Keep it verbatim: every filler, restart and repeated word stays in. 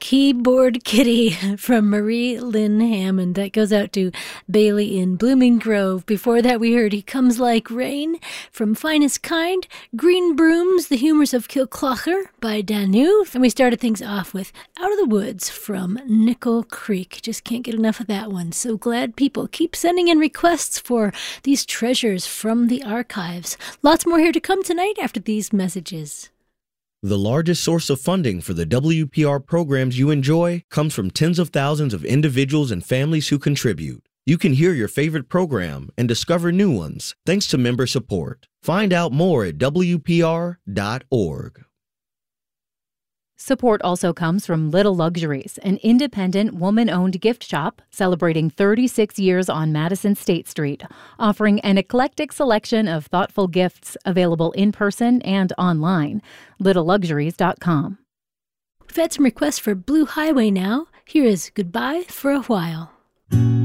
Keyboard Kitty from Marie Lynn Hammond. That goes out to Bailey in Blooming Grove. Before that, we heard He Comes Like Rain from Finest Kind, Green Brooms, The Humours of Kilclocher by Danu. And we started things off with Out of the Woods from Nickel Creek. Just can't get enough of that one. So glad people keep sending in requests for these treasures from the archives. Lots more here to come tonight after these messages. The largest source of funding for the W P R programs you enjoy comes from tens of thousands of individuals and families who contribute. You can hear your favorite program and discover new ones thanks to member support. Find out more at W P R dot org. Support also comes from Little Luxuries, an independent, woman-owned gift shop celebrating thirty-six years on Madison State Street, offering an eclectic selection of thoughtful gifts available in person and online. little luxuries dot com. We've had some requests for Blue Highway now. Here is Goodbye for a While.